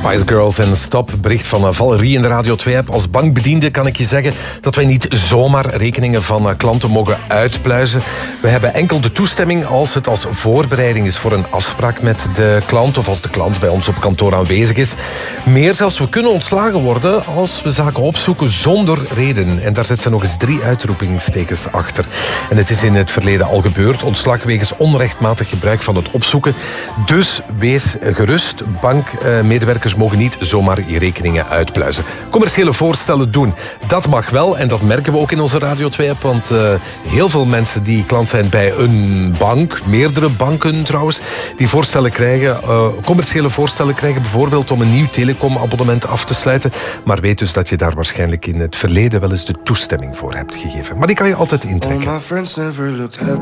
Spice Girls en Stop. Bericht van Valerie in de Radio 2-app. Als bankbediende kan ik je zeggen dat wij niet zomaar rekeningen van klanten mogen uitpluizen. We hebben enkel de toestemming als het als voorbereiding is voor een afspraak met de klant of als de klant bij ons op kantoor aanwezig is. Meer zelfs, we kunnen ontslagen worden als we zaken opzoeken zonder reden. En daar zet ze nog eens 3 uitroepingstekens achter. En het is in het verleden al gebeurd. Ontslag wegens onrechtmatig gebruik van het opzoeken. Dus wees gerust. Bankmedewerkers mogen niet zomaar je rekeningen uitpluizen. Commerciële voorstellen doen, dat mag wel. En dat merken we ook in onze Radio 2-app. Want heel veel mensen die klant zijn bij een bank, meerdere banken trouwens, die voorstellen krijgen, commerciële voorstellen krijgen, bijvoorbeeld om een nieuw telecomabonnement af te sluiten. Maar weet dus dat je daar waarschijnlijk in het verleden wel eens de toestemming voor hebt gegeven. Maar die kan je altijd intrekken.